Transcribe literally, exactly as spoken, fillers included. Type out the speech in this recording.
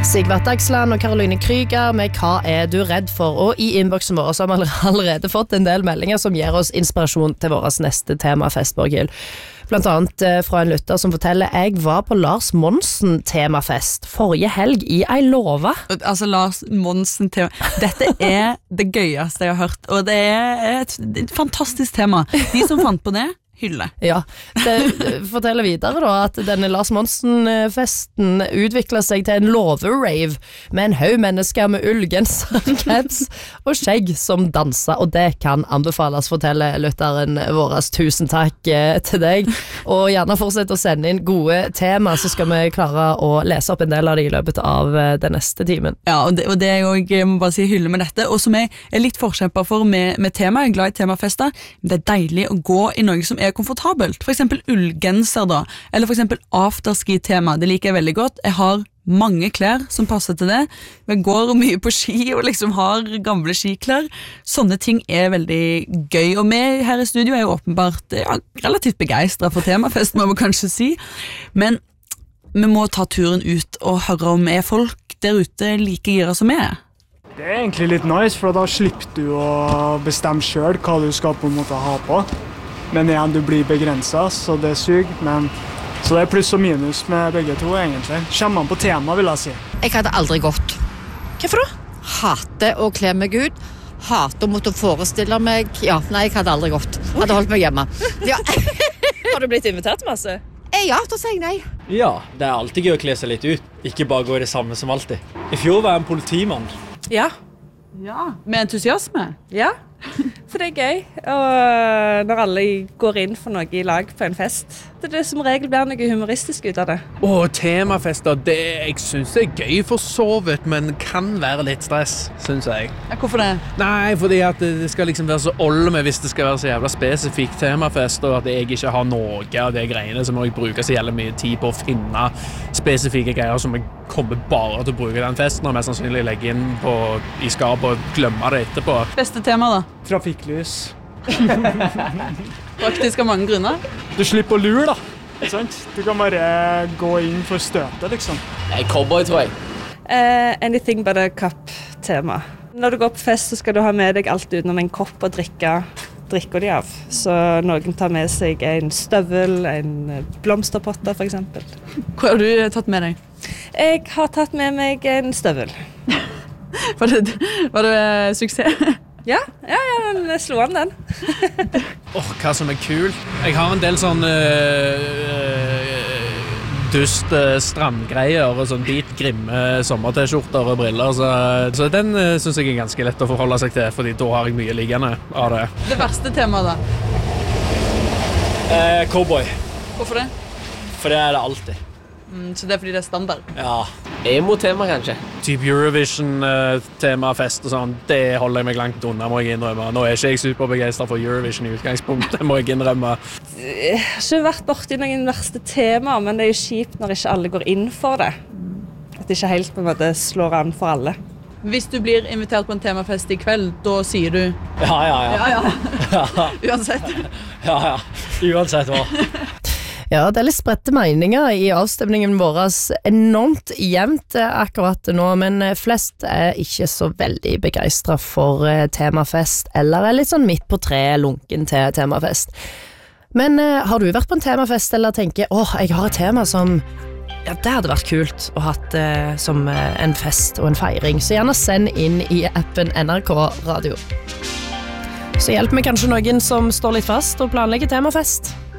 Sigvart Dagsland og Caroline Kryger med Hva er du redd for? Og i innboksen vår så har vi allerede fått en del meldinger som gir oss inspirasjon til våres neste temafest, Borghild. Blant annet fra en lytter som forteller jeg var på Lars Monsen temafest forrige helg i ei låve. Altså Lars Monsen tema. Dette er det gøyeste jeg har hørt, og det er et, et fantastisk tema. De som fant på det, hylle. Ja, det forteller videre da at denne Lars Monsen-festen utviklet seg til en låve-rave med en haug mennesker med ullgenser, caps og skjegg som danser, og det kan anbefales, forteller lytteren våres. Tusen takk til deg, og gjerne fortsett å sende inn gode tema, så skal vi klare å lese opp en del av det i løpet av den neste timen. Ja, og det, og det er jo, jeg må bare si hylle med dette, og som jeg er litt forkjemper for med, med tema, jeg er glad i temafester, men det er deilig å gå i noe som er komfortabelt, for eksempel ullgenser da, eller for eksempel afterski-tema, det liker jeg veldig godt. Jeg har mange klær som passer til det. Jeg går mye på ski og liksom har gamle skiklær. Sånne ting er veldig gøy, og vi her i studio er jo åpenbart ja, relativt begeistret for temafest, må man kanskje si, men vi må ta turen ut og høre om er folk der ute like gira som vi er. Det er egentlig litt nice, for da slipper du å bestemme selv hva du skal på en måte ha på. Men igjen, du blir begrenset, så det suger, men så det er pluss og minus med begge to, egentlig. Kommer man på tema, vil jeg si. Jeg hadde aldri gått. Hvorfor da? Hater å kle meg ut, hater å måtte forestille meg. Ja, nei, jeg hadde aldri gått. Jeg hadde holdt meg hjemme. Ja. Har du blitt invitert masse? Ja, da sier jeg nei. Ja, det er alltid gøy å kle seg litt ut, ikke bare gå i det samme som alltid. I fjor var jeg en politimann. Ja. Ja, med entusiasme. Ja, for det er gøy, og når alle går inn for noe i lag på en fest, det er det som regel blir noe humoristisk ut av det. Og temafester, det jeg synes er gøy for så vidt, men kan være litt stress, synes jeg. Ja, hvorfor det? Nei, fordi at det skal liksom være så olme hvis det skal være så jævla spesifikk temafest, og at jeg ikke har noe av det greiene, så må jeg bruke så jævlig mye tid på å finne spesifikke greier som jeg kommer bare til å bruke den festen, og mest sannsynlig legge inn på, i skap og glemme det etterpå. Beste tema da? Trafikklys. Praktisk av mange grunner. Du slipper å lure, da. Ikke sant? Du kan bare gå inn for støtet, liksom. Jeg er cowboy, tror jeg. Uh, anything but a cup-tema. Når du går på fest, så skal du ha med deg alt utenom en kopp og drikke, drikker de av. Så noen tar med seg en støvel, en blomsterpotter for eksempel. Hva har du tatt med deg? Jeg har tatt med meg en støvel. Var det, var det uh, suksess? Ja, ja, ja, jeg slo an den. Åh, oh, hva som er kult. Jeg har en del sånn uh, dust uh, strandgreier og sånn bit grimme sommer-t-skjorter og briller, så, så den uh, synes jeg er ganske lett å forholde seg til, fordi da har jeg mye liggende av det. Det verste temaet da? Eh, cowboy. Hvorfor det? For det er det alltid. Mm, så det er fordi det er standard? Ja. Emo-tema, kanskje. Typ Eurovision-temafest og sånn, det holder jeg meg langt unna, må jeg innrømme. Nå er ikke jeg superbegeistret for Eurovision i utgangspunktet, det må jeg innrømme. Jeg har ikke vært borti noen verste temaer, men det er jo kjipt når ikke alle går inn for det. At det ikke helt på en måte slår an for alle. Hvis du blir invitert på en temafest i kveld, da sier du... Ja, ja, ja. Ja, ja. Uansett. Ja, ja. Uansett hva. Ja, det er litt spredte meninger i avstemningen våres, enormt jevnt akkurat nå, men flest er ikke så veldig begeistret for temafest, eller er litt sånn midt på tre lunken til temafest. Men har du vært på en temafest, eller tenker, åh, jeg har et tema som, ja, det hadde vært kult å hatt eh, som en fest og en feiring, så gjerne send inn i appen N R K Radio. Så hjelper vi kanskje noen som står litt fast og planlegger temafest.